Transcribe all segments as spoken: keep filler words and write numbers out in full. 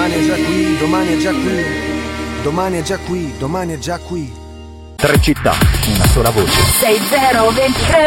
domani è già qui, domani è già qui, domani è già qui, domani è già qui. Tre città, una sola voce. sei zero ventitré.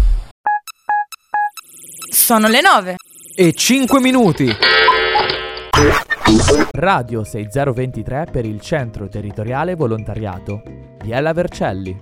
Sono le nove e cinque minuti. Radio sei zero ventitré per il Centro Territoriale Volontariato. Biella Vercelli.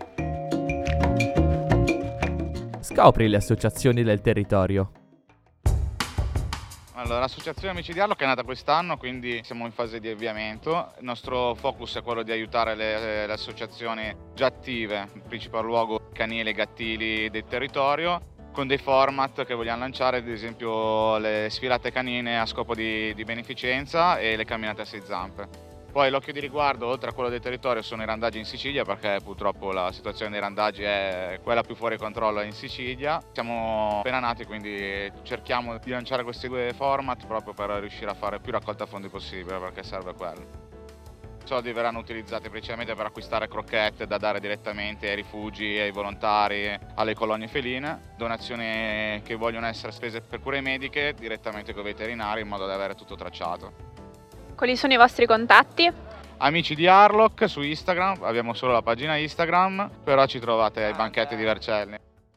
Scopri le associazioni del territorio. Allora, l'associazione Amici di Arlock è nata quest'anno, quindi siamo in fase di avviamento. Il nostro focus è quello di aiutare le, le associazioni già attive, in principal luogo canili e gattili del territorio, con dei format che vogliamo lanciare, ad esempio le sfilate canine a scopo di, di beneficenza e le camminate a sei zampe. Poi l'occhio di riguardo, oltre a quello del territorio, sono i randaggi in Sicilia, perché purtroppo la situazione dei randaggi è quella più fuori controllo in Sicilia. Siamo appena nati, quindi cerchiamo di lanciare questi due format proprio per riuscire a fare più raccolta fondi possibile, perché serve quello. I soldi verranno utilizzati principalmente per acquistare crocchette da dare direttamente ai rifugi, ai volontari, alle colonie feline, donazioni che vogliono essere spese per cure mediche direttamente con i veterinari, in modo da avere tutto tracciato. Quali sono i vostri contatti? Amici di Arlock su Instagram, abbiamo solo la pagina Instagram, però ci trovate ai banchetti di Vercelli.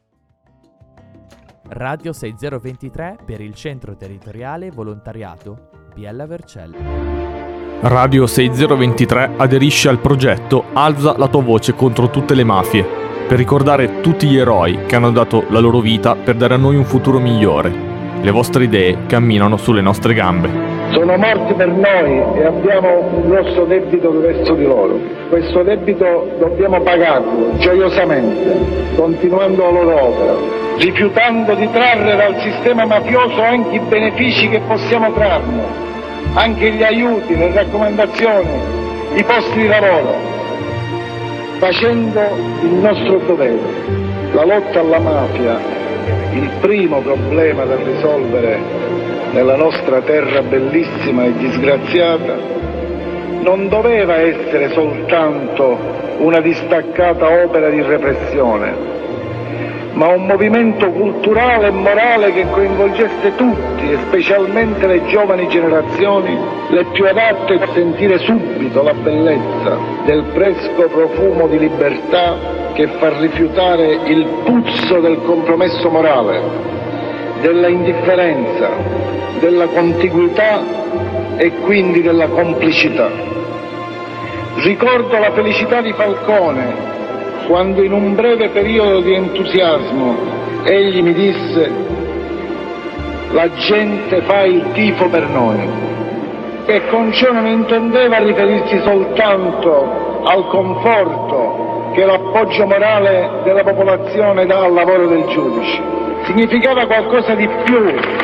Radio sei zero ventitré per il Centro Territoriale Volontariato Biella Vercelli. Radio sei zero ventitré aderisce al progetto Alza la tua voce contro tutte le mafie, per ricordare tutti gli eroi che hanno dato la loro vita per dare a noi un futuro migliore. Le vostre idee camminano sulle nostre gambe. Sono morti per noi e abbiamo un grosso debito verso di loro. Questo debito dobbiamo pagarlo gioiosamente, continuando la loro opera, rifiutando di trarre dal sistema mafioso anche i benefici che possiamo trarne, anche gli aiuti, le raccomandazioni, i posti di lavoro, facendo il nostro dovere. La lotta alla mafia, il primo problema da risolvere nella nostra terra bellissima e disgraziata, non doveva essere soltanto una distaccata opera di repressione, ma un movimento culturale e morale che coinvolgesse tutti, e specialmente le giovani generazioni, le più adatte a sentire subito la bellezza del fresco profumo di libertà che fa rifiutare il puzzo del compromesso morale, della indifferenza, della contiguità e quindi della complicità. Ricordo la felicità di Falcone quando in un breve periodo di entusiasmo egli mi disse: la gente fa il tifo per noi, e con ciò non intendeva riferirsi soltanto al conforto che l'appoggio morale della popolazione dà al lavoro del giudice. Significava qualcosa di più.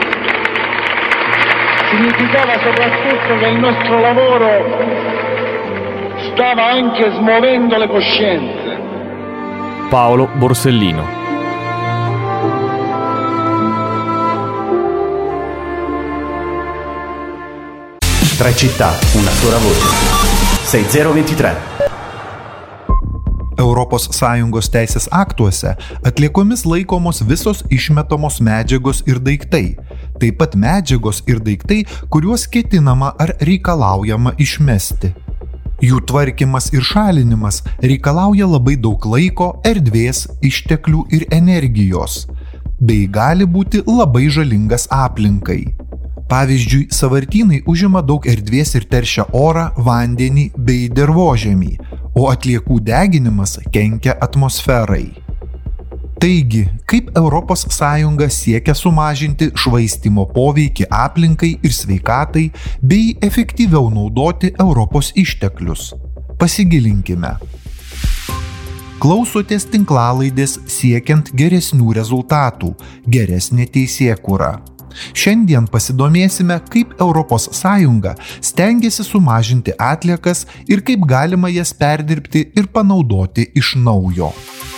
Significava soprattutto che il nostro lavoro stava anche smuovendo le coscienze. Paolo Borsellino. Tre città, una sola voce. sei zero ventitré. Europos Sąjungos teisės aktuose atliekomis laikomos visos išmetamos medžiagos ir daiktai, taip pat medžiagos ir daiktai, kuriuos ketinama ar reikalaujama išmesti. Jų tvarkymas ir šalinimas reikalauja labai daug laiko, erdvės, išteklių ir energijos, bei gali būti labai žalingas aplinkai. Pavyzdžiui, sąvartynai užima daug erdvės ir teršia orą, vandenį bei dirvožemį, o atliekų deginimas kenkia atmosferai. Taigi, kaip Europos Sąjunga siekia sumažinti švaistymo poveikį aplinkai ir sveikatai bei efektyviau naudoti Europos išteklius? Pasigilinkime. Klausotės tinklalaidės Siekiant geresnių rezultatų, geresnė teisėkūra. Šiandien pasidomėsime, kaip Europos Sąjunga stengiasi sumažinti atliekas ir kaip galima jas perdirbti ir panaudoti iš naujo.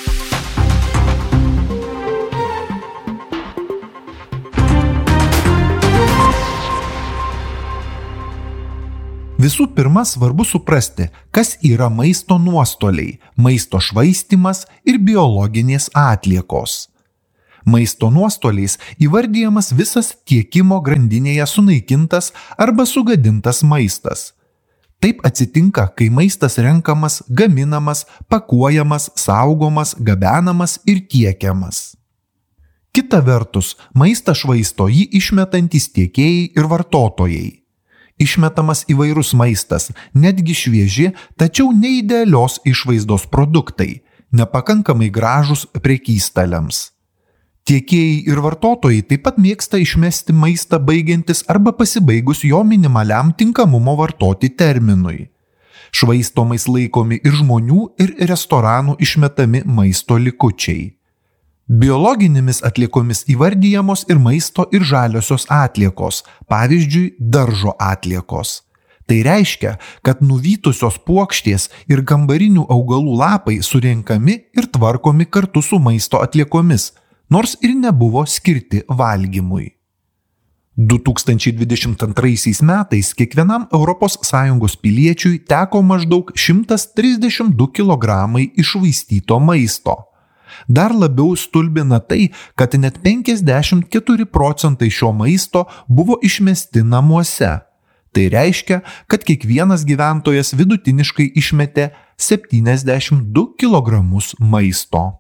Visų pirma, svarbu suprasti, kas yra maisto nuostoliai, maisto švaistymas ir biologinės atliekos. Maisto nuostoliais įvardijamas visas tiekimo grandinėje sunaikintas arba sugadintas maistas. Taip atsitinka, kai maistas renkamas, gaminamas, pakuojamas, saugomas, gabenamas ir tiekiamas. Kita vertus, maistą švaisto jį išmetantys tiekėjai ir vartotojai. Išmetamas įvairus maistas, netgi švieži, tačiau neidealios išvaizdos produktai, nepakankamai gražus prekystaliams. Tiekėjai ir vartotojai taip pat mėgsta išmesti maistą baigiantis arba pasibaigus jo minimaliam tinkamumo vartoti terminui. Švaistomais laikomi ir žmonių, ir restoranų išmetami maisto likučiai. Biologinėmis atliekomis įvardyjamos ir maisto ir žaliosios atliekos, pavyzdžiui, daržo atliekos. Tai reiškia, kad nuvytusios puokštės ir kambarinių augalų lapai surenkami ir tvarkomi kartu su maisto atliekomis, nors ir nebuvo skirti valgymui. du tūkstančiai dvidešimt antraisiais metais kiekvienam Europos Sąjungos piliečiui teko maždaug šimtas trisdešimt du kilogramai iššvaistyto maisto. Dar labiau stulbina tai, kad net penkiasdešimt keturi procentai šio maisto buvo išmesti namuose. Tai reiškia, kad kiekvienas gyventojas vidutiniškai išmetė septyniasdešimt du kilogramus maisto.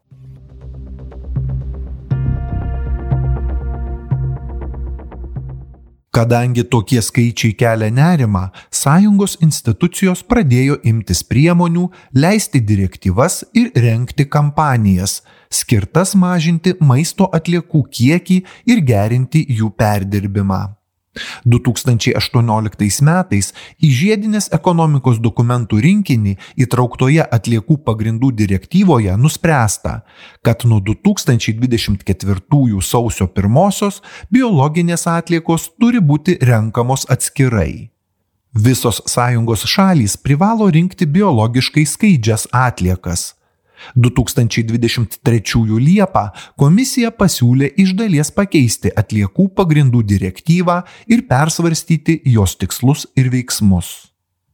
Kadangi tokie skaičiai kelia nerimą, sąjungos institucijos pradėjo imtis priemonių, leisti direktyvas ir rengti kampanijas, skirtas mažinti maisto atliekų kiekį ir gerinti jų perdirbimą. du tūkstančiai aštuonioliktais metais į žiedinės ekonomikos dokumentų rinkinį įtrauktoje atliekų pagrindų direktyvoje nuspręsta, kad nuo du tūkstančiai dvidešimt ketvirtųjų sausio pirmosios biologinės atliekos turi būti renkamos atskirai. Visos sąjungos šalys privalo rinkti biologiškai skaidžias atliekas. du tūkstančiai dvidešimt trečiųjų Liepą komisija pasiūlė iš dalies pakeisti atliekų pagrindų direktyvą ir persvarstyti jos tikslus ir veiksmus.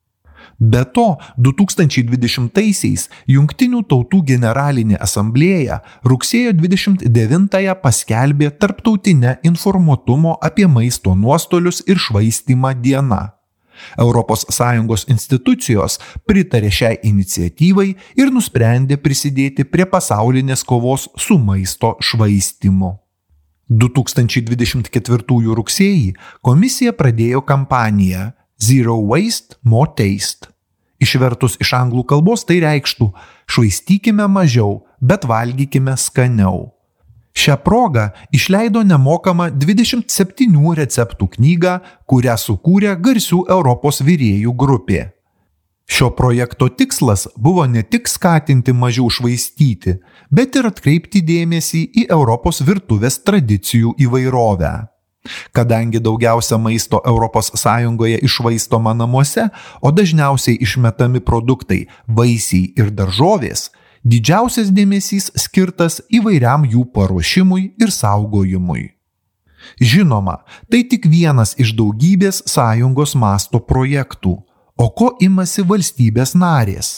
Be to, du tūkstančiai dvidešimtaisiais Jungtinių tautų generalinė asamblėja rugsėjo dvidešimt devintąją paskelbė Tarptautinę informuotumo apie maisto nuostolius ir švaistymą dieną. Europos Sąjungos institucijos pritarė šiai iniciatyvai ir nusprendė prisidėti prie pasaulinės kovos su maisto švaistymu. du tūkstančiai dvidešimt ketvirtųjų rugsėjį komisija pradėjo kampaniją Zero Waste, More Taste. Išvertus iš anglų kalbos tai reikštų švaistykime mažiau, bet valgykime skaniau. Šią progą išleido nemokamą dvidešimt septynių receptų knygą, kurią sukūrė garsių Europos virėjų grupė. Šio projekto tikslas buvo ne tik skatinti mažiau švaistyti, bet ir atkreipti dėmesį į Europos virtuvės tradicijų įvairovę. Kadangi daugiausia maisto Europos Sąjungoje iššvaistoma namuose, o dažniausiai išmetami produktai vaisiai ir daržovės, didžiausias dėmesys skirtas įvairiam jų paruošimui ir saugojimui. Žinoma, tai tik vienas iš daugybės sąjungos masto projektų, o ko imasi valstybės narės?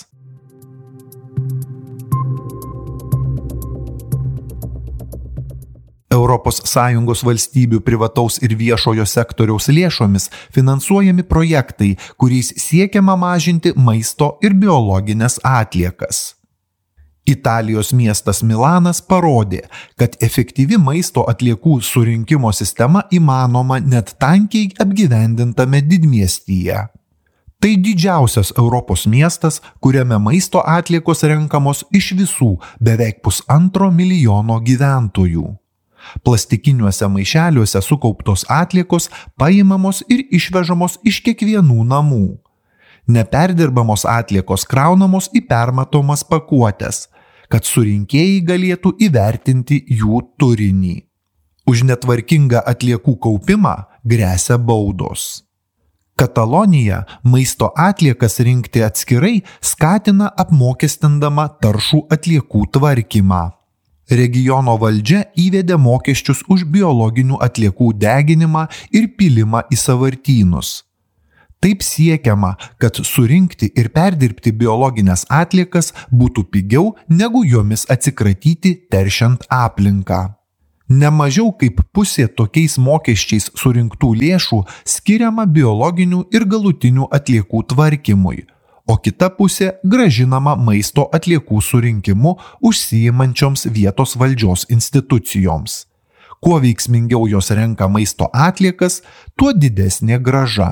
Europos Sąjungos valstybių privataus ir viešojo sektoriaus lėšomis finansuojami projektai, kuriais siekiama mažinti maisto ir biologinės atliekas. Italijos miestas Milanas parodė, kad efektyvi maisto atliekų surinkimo sistema įmanoma net tankiai apgyvendintame didmiestyje. Tai didžiausias Europos miestas, kuriame maisto atliekos renkamos iš visų beveik pusantro milijono gyventojų. Plastikiniuose maišeliuose sukauptos atliekos paimamos ir išvežamos iš kiekvienų namų. Neperdirbamos atliekos kraunamos į permatomas pakuotes, kad surinkėjai galėtų įvertinti jų turinį. Už netvarkingą atliekų kaupimą gresia baudos. Katalonija maisto atliekas rinkti atskirai skatina apmokestindama taršų atliekų tvarkymą. Regiono valdžia įvedė mokesčius už biologinių atliekų deginimą ir pilimą į sąvartynus. Taip siekiama, kad surinkti ir perdirbti biologinės atliekas būtų pigiau negu jomis atsikratyti teršiant aplinką. Ne mažiau kaip pusė tokiais mokesčiais surinktų lėšų skiriama biologinių ir galutinių atliekų tvarkymui, o kita pusė grąžinama maisto atliekų surinkimu užsiimančioms vietos valdžios institucijoms. Kuo veiksmingiau jos renka maisto atliekas, tuo didesnė grąža.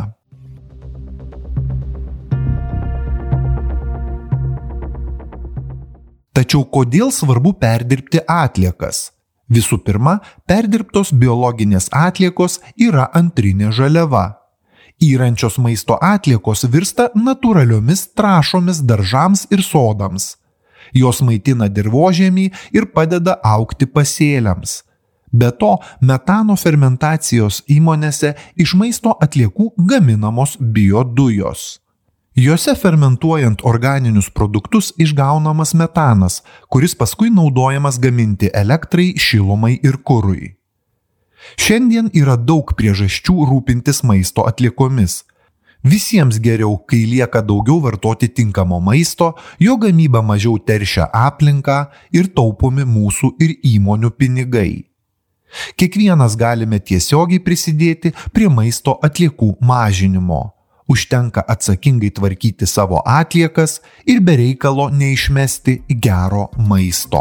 Tačiau kodėl svarbu perdirbti atliekas? Visų pirma, perdirbtos biologinės atliekos yra antrinė žaliava. Yrančios maisto atliekos virsta natūraliomis trąšomis daržams ir sodams. Jos maitina dirvožemį ir padeda augti pasėliams. Be to, metano fermentacijos įmonėse iš maisto atliekų gaminamos biodujos. Jose fermentuojant organinius produktus išgaunamas metanas, kuris paskui naudojamas gaminti elektrai, šilumai ir kurui. Šiandien yra daug priežasčių rūpintis maisto atliekomis. Visiems geriau, kai lieka daugiau vartoti tinkamo maisto, jo gamyba mažiau teršia aplinką ir taupomi mūsų ir įmonių pinigai. Kiekvienas galime tiesiogiai prisidėti prie maisto atliekų mažinimo. Užtenka atsakingai tvarkyti savo atliekas ir be reikalo neišmesti gero maisto.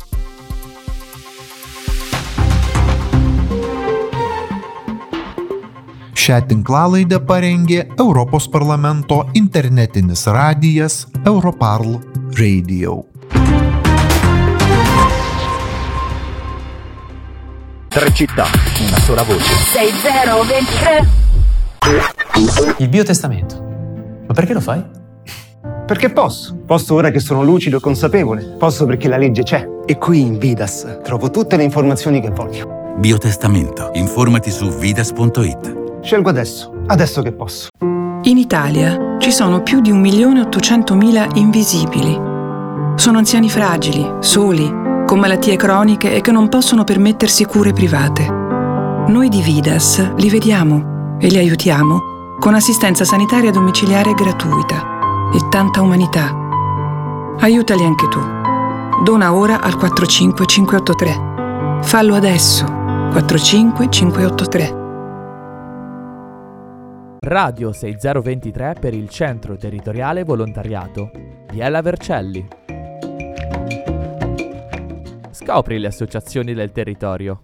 Šią tinklalaidę parengė Europos parlamento internetinis radijas Europarl Radio. Tre città, una sola voce. sei zero ventitré. Il biotestamento. Ma perché lo fai? Perché posso. Posso ora che sono lucido e consapevole. Posso perché la legge c'è. E qui in Vidas trovo tutte le informazioni che voglio. Biotestamento. Informati su vidas punto it. Scelgo adesso. Adesso che posso. In Italia ci sono più di un milione ottocentomila invisibili. Sono anziani fragili, soli, con malattie croniche e che non possono permettersi cure private. Noi di Vidas li vediamo e li aiutiamo con assistenza sanitaria domiciliare gratuita e tanta umanità. Aiutali anche tu. Dona ora al quattro cinque cinque otto tre. Fallo adesso. quattro cinque cinque otto tre. Radio sei zero due tre per il Centro Territoriale Volontariato. Biella Vercelli. Scopri le associazioni del territorio.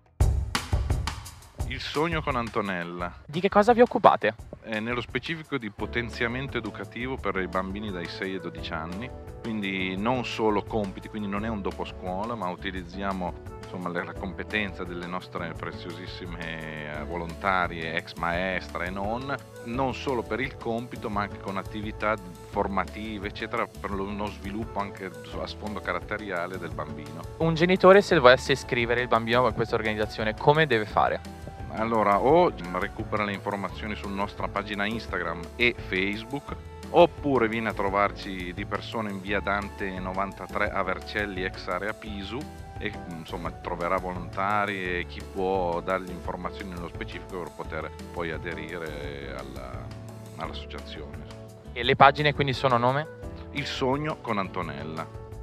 Il sogno con Antonella. Di che cosa vi occupate? È nello specifico di potenziamento educativo per i bambini dai sei ai dodici anni, quindi non solo compiti, quindi non è un dopo scuola, ma utilizziamo insomma la competenza delle nostre preziosissime volontarie, ex maestre e non, non solo per il compito ma anche con attività formative eccetera per uno sviluppo anche a sfondo caratteriale del bambino. Un genitore, se volesse iscrivere il bambino a questa organizzazione, come deve fare? Allora, o recupera le informazioni sulla nostra pagina Instagram e Facebook, oppure viene a trovarci di persona in via Dante novantatré a Vercelli, ex area Pisu, e insomma troverà volontari e chi può dargli informazioni nello specifico per poter poi aderire alla, all'associazione. E le pagine quindi sono nome? Il sogno con Antonella.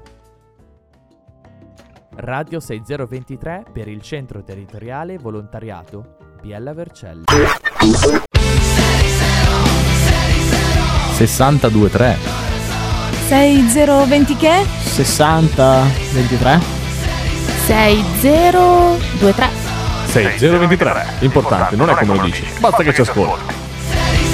Radio sei zero due tre per il Centro Territoriale Volontariato Biella Vercelli. sessantadue tre sei zero venti che? sessanta ventitré sei zero due tre sei zero due tre. Importante, non è come lo dici, basta che ci ascolti.